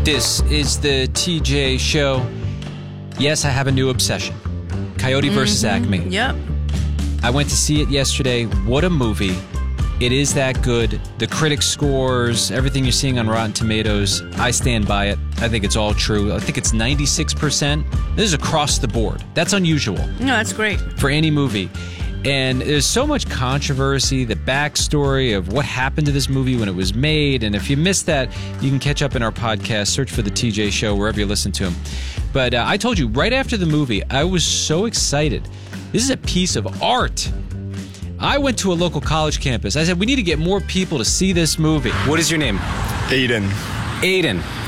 This is the TJ Show. Yes, I have a new obsession. Coyote versus Acme. Yep. I went to see it yesterday. What a movie. It is that good. The critic scores, everything you're seeing on Rotten Tomatoes, I stand by it. I think it's all true. I think it's 96%. This is across the board. That's unusual. No, that's great. For any movie. And there's so much controversy, the backstory of what happened to this movie when it was made. And if you missed that, you can catch up in our podcast. Search for The TJ Show wherever you listen to him. But I told you, right after the movie, I was so excited. This is a piece of art. I went to a local college campus. I said, we need to get more people to see this movie. What is your name? Aiden. Aiden.